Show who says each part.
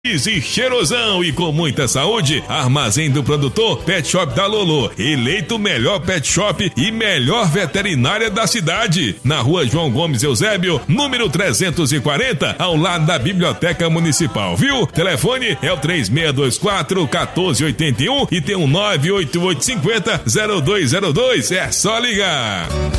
Speaker 1: E cheirosão e com muita saúde, Armazém do Produtor, Pet Shop da Lolo, eleito o melhor pet shop e melhor veterinária da cidade, na Rua João Gomes Eusébio, número 340, ao lado da Biblioteca Municipal, viu? Telefone é o 3624-1481 e tem um 98850-0202, é só ligar.